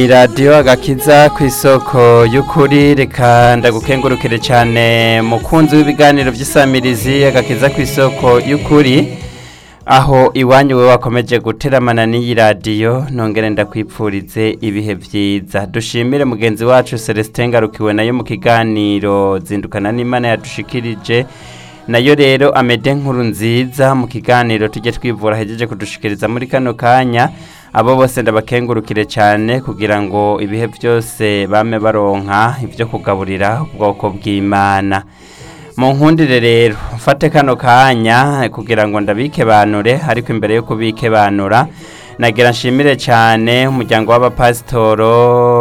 iradiyo agakiza ku isoko y'ukuri, reka ndagukengurukire cyane mukunzi w'ibiganiro by'isamirizi agakiza ku isoko y'ukuri, aho iwanyu we wakomeje guteramana n'iyi radiyo. Nongere ndakwipfurize ibihe byiza. Dushimire mugenzi wacu Celestin Ngarukiwe nayo mu kiganiro zindukana n'Imana yadushikirije, nayo rero amede nkuru nziza mu kiganiro tujye twivura hejeje kudushikiriza muri kano kanya. Abo bose ndabakengurukire cyane kugira ngo ibihe byose bame baronka ibyo kugaburira ubwoko bw'Imana. Mu nkundire rero mfate kano kanya kugira ngo ndabikebanure, ariko imbere yo kubikebanura nagira nshimire cyane umuryango w'abapasitoro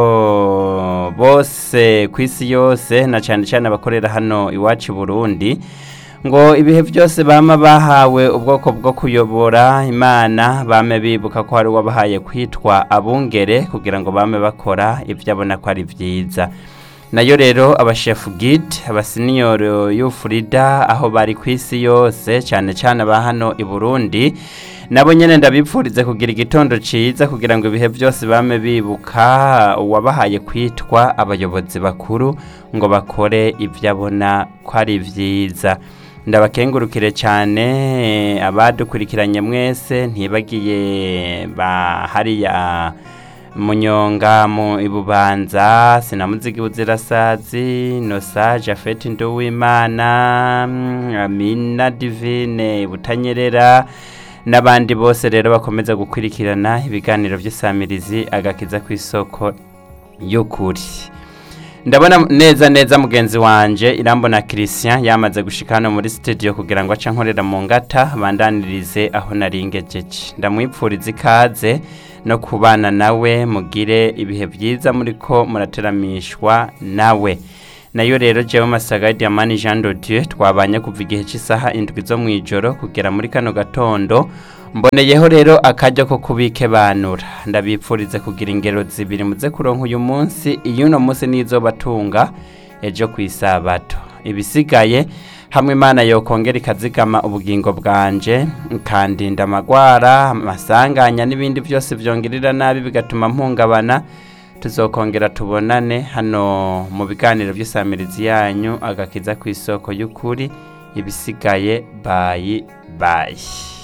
bose ku isi yose, na cyane cyane abakorera hano iwacu Burundi, ngo ibihe byose bama bahawe ubwoko bwo kuyobora Imana bame bibuka ko hari wabahaye kwitwa abungere kugira ngo bame bakora ibyo abona ko ari byiza. Nayo rero abashefu guide, abasiniyoro y'Ufrida aho bari ku isi yose, cyane cyane aba hano i Burundi, nabo nyene ndabipfurize kugira igitondo ciza kugira ngo ibihe byose bame bibuka uwabahaye kwitwa abayobozi bakuru ngo bakore ibyo abona ko ari byiza. Ndabakengurukire cyane abadukurikiranye mwese, ntibagiye hariya Munyonga mu Ibubanza, Sinamuzigi Buzirasazi, Nosa Jafet Nduwimana, Amina Divine Butanyerera n'abandi bose rero bakomeza gukurikirana ibiganiro by'isamirizi agakiza ku isoko y'ukuri. Ndabona neza mugenzi wanje Irambona Christian yamaze gushika hano muri studio kugira ngo aca nkorera mu ngata bandanirize aho naringejeje. Ndamwipfuriza ikaze no kubana nawe, mugire ibihe byiza muriko murateramishwa nawe. Nayo rero jewe Masaga Diamani Jean de Dieu twabanye kuva igihe cy'isaha 7 zo mwijoro kugera muri kano gatondo. Mboneyeho rero akajya ko kubikebanura. Ndabipfurize kugira ingero zibiri muze kuronka uyu munsi, iyuno munsi nizo batunga ejo kwisabato. Ibisigaye hamwe Imana yokongera ikazigama ubugingo bwanje, kandinda amagwara, amasanganya n'ibindi byose byongerera nabi bigatuma mpungabana. Tuzokongera tubonane hano mu biganiro by'isamirizi yanyu agakiza ku isoko y'ukuri. Ibisigaye bye.